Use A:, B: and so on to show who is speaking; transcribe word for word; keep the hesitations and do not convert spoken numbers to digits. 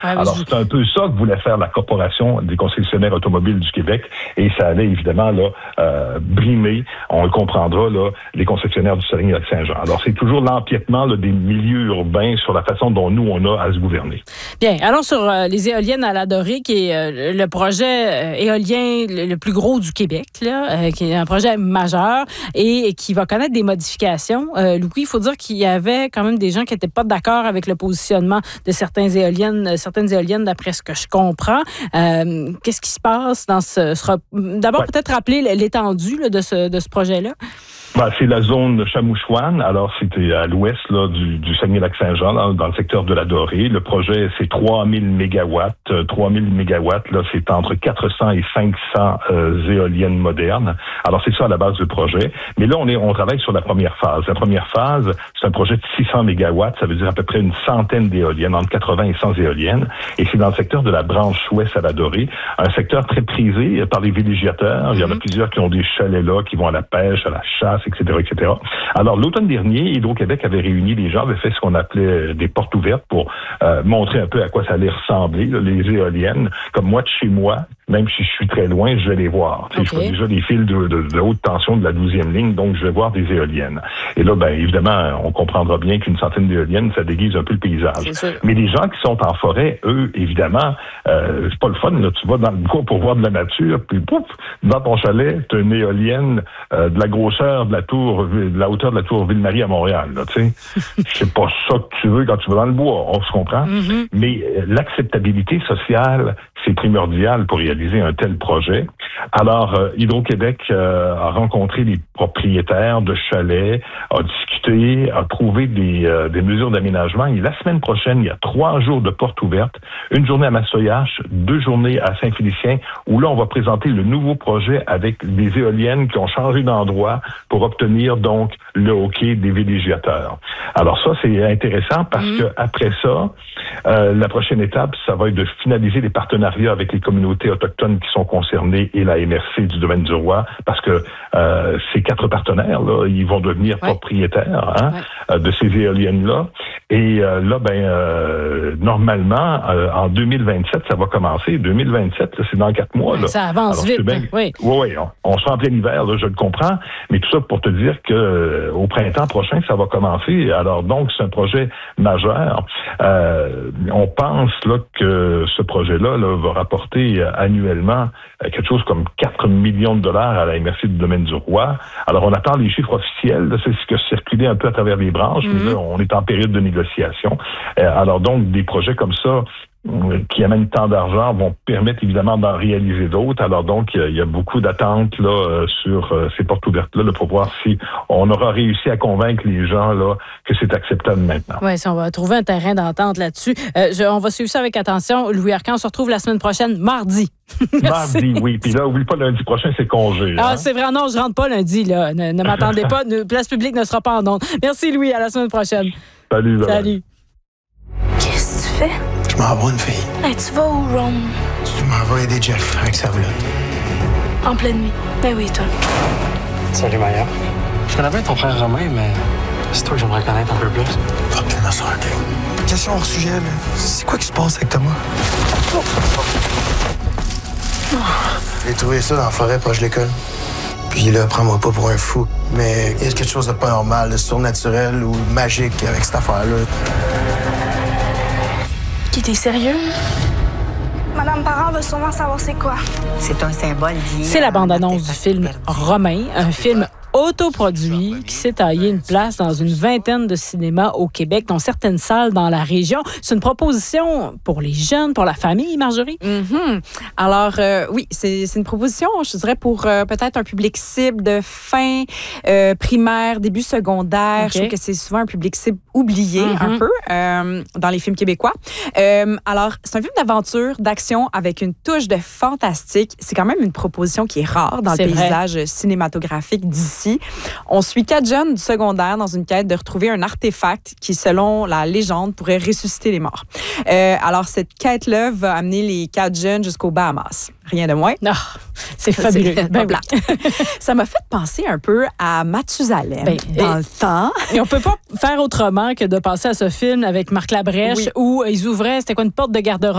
A: Ah,
B: Alors,
A: je...
B: c'est un peu ça que voulait faire la Corporation des concessionnaires automobiles du Québec, et ça allait évidemment là euh, brimer, on le comprendra, là, les concessionnaires du Saguenay-Lac-Saint-Jean. Alors, c'est toujours l'empiètement là, des milieux urbains sur la façon dont nous, on a à se gouverner.
A: Bien, allons sur euh, les éoliennes à la Dorée, qui est euh, le projet euh, éolien le, le plus gros du Québec, là, euh, qui est un projet majeur et, et qui va connaître des modifications. Euh, Louis, il faut dire qu'il y avait quand même des gens qui n'étaient pas d'accord avec le positionnement de certaines éoliennes, certaines éoliennes, d'après ce que je comprends. Euh, qu'est-ce qui se passe dans ce... ce D'abord, ouais. peut-être rappeler l'étendue là, de, ce, de ce projet-là.
B: Ben, c'est la zone Chamouchouane. Alors, c'était à l'ouest là, du, du Saguenay-Lac-Saint-Jean, là, dans le secteur de la Dorée. Le projet, c'est trois mille mégawatts. Euh, trois mille mégawatts, là, c'est entre quatre cents et cinq cents euh, éoliennes modernes. Alors, c'est ça à la base du projet. Mais là, on est, on travaille sur la première phase. La première phase, c'est un projet de six cents mégawatts. Ça veut dire à peu près une centaine d'éoliennes, entre quatre-vingts et cent éoliennes. Et c'est dans le secteur de la branche ouest à la Dorée. Un secteur très prisé par les villégiateurs. Mm-hmm. Il y en a plusieurs qui ont des chalets là, qui vont à la pêche, à la chasse, et cetera, et cetera. Alors, l'automne dernier, Hydro-Québec avait réuni les gens, avait fait ce qu'on appelait des portes ouvertes pour euh, montrer un peu à quoi ça allait ressembler, là, les éoliennes. Comme moi, de chez moi, même si je suis très loin, je vais les voir. Okay. Je vois déjà des fils de, de, de haute tension de la douzième ligne, donc je vais voir des éoliennes. Et là, ben évidemment, on comprendra bien qu'une centaine d'éoliennes, ça déguise un peu le paysage. Mais les gens qui sont en forêt, eux, évidemment, euh, c'est pas le fun. Là, tu vas dans le bois pour voir de la nature, puis pouf, dans ton chalet, tu as une éolienne euh, de la grosseur de la tour, de la hauteur de la tour Ville-Marie à Montréal. Là, tu sais, c'est pas ça que tu veux quand tu vas dans le bois, on se comprend. Mm-hmm. Mais euh, l'acceptabilité sociale, c'est primordial pour réaliser un tel projet. Alors, euh, Hydro-Québec euh, a rencontré les propriétaires de chalets, a discuté, a trouvé des, euh, des mesures d'aménagement. Et la semaine prochaine, il y a trois jours de portes ouvertes, une journée à Massoyache, deux journées à Saint-Félicien, où là, on va présenter le nouveau projet avec des éoliennes qui ont changé d'endroit pour obtenir donc le hockey des villégiateurs. Alors ça, c'est intéressant parce mmh. que après ça, euh, la prochaine étape, ça va être de finaliser les partenariats avec les communautés autochtones qui sont concernées et la M R C du domaine du Roi, parce que euh, ces quatre partenaires, là, ils vont devenir ouais. propriétaires hein, ouais. de ces éoliennes-là. Et euh, là, ben euh, normalement, euh, en deux mille vingt-sept, ça va commencer. deux mille vingt-sept, là, c'est dans quatre mois. Là.
A: Ça avance Alors, vite. Bien,
B: oui, oui, oui on, on sera en plein hiver, là, je le comprends. Mais tout ça pour te dire que euh, au printemps prochain, ça va commencer. Alors donc, c'est un projet majeur. Euh, on pense là que ce projet-là là, va rapporter euh, annuellement euh, quelque chose comme quatre millions de dollars à la M R C du domaine du Roi. Alors, on attend les chiffres officiels. Là, c'est ce qui a circulé un peu à travers les branches. Mm-hmm. Mais là, on est en période de négociation. Euh, alors donc, des projets comme ça qui amènent tant d'argent vont permettre évidemment d'en réaliser d'autres. Alors donc, il y, y a beaucoup d'attentes là euh, sur euh, ces portes ouvertes-là là, pour voir si on aura réussi à convaincre les gens là que c'est acceptable maintenant.
A: Oui, si on va trouver un terrain d'entente là-dessus. Euh, je, on va suivre ça avec attention. Louis Arcan, on se retrouve la semaine prochaine, mardi.
B: Mardi, oui. Puis là, oublie pas, lundi prochain, c'est congé.
A: Ah,
B: hein?
A: c'est vrai, non, je rentre pas lundi, là. Ne, ne m'attendez pas. Ne, Place publique ne sera pas en ondes. Merci, Louis. À la semaine prochaine.
B: Salut,
A: Salut.
C: Qu'est-ce que tu fais?
D: Je m'en vais une fille.
C: Hey, tu vas où, Ron?
D: Je m'en vais aider Jeff avec sa roulotte.
C: En pleine nuit. Ben oui, toi.
E: Salut, Maya. Je connais bien ton frère Romain, mais c'est toi que j'aimerais connaître un peu plus.
D: Fuck, tu me sors. Question hors sujet, là. C'est quoi qui se passe avec Thomas? Oh. Oh. J'ai trouvé ça dans la forêt proche de l'école. Puis là, prends-moi pas pour un fou. Mais il y a quelque chose de pas normal, de surnaturel ou magique avec cette affaire-là.
C: Qui t'es sérieux? Madame Parent veut sûrement savoir c'est quoi.
F: C'est un symbole lié.
A: C'est la bande-annonce du film Romain, un film autoproduit qui s'est taillé une place dans une vingtaine de cinémas au Québec, dont certaines salles dans la région. C'est une proposition pour les jeunes, pour la famille, Marjorie?
G: Mm-hmm. Alors, euh, oui, c'est, c'est une proposition, je dirais, pour euh, peut-être un public cible de fin euh, primaire, début secondaire. Okay. Je trouve que c'est souvent un public cible oublié mm-hmm. un peu euh, dans les films québécois. Euh, alors, c'est un film d'aventure, d'action avec une touche de fantastique. C'est quand même une proposition qui est rare dans c'est le paysage vrai. cinématographique d'ici. On suit quatre jeunes du secondaire dans une quête de retrouver un artefact qui, selon la légende, pourrait ressusciter les morts. Euh, alors, cette quête-là va amener les quatre jeunes jusqu'aux Bahamas. Rien de moins.
A: Non, c'est fabuleux.
G: C'est ben oui. Ça m'a fait penser un peu à Mathusalem ben, dans et, le temps.
A: Et on peut pas faire autrement que de passer à ce film avec Marc Labrèche oui. où ils ouvraient, c'était quoi, une porte de garde-robe